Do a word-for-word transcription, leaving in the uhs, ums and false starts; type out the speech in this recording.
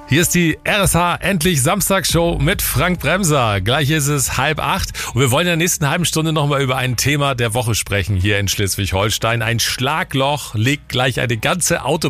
Hier ist die R S H Endlich Samstagsshow mit Frank Bremser. Gleich ist es halb acht und wir wollen in der nächsten halben Stunde nochmal über ein Thema der Woche sprechen hier in Schleswig-Holstein. Ein Schlagloch legt gleich eine ganze Autobahn